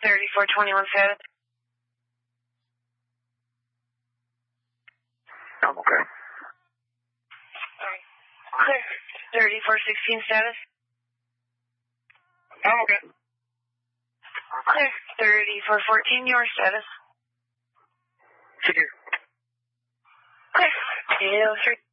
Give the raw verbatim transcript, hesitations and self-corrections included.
thirty-four twenty-one status. I'm okay. Clear. thirty-four sixteen status. I'm okay. Clear. thirty-four fourteen, your status. Secure. Clear. two three.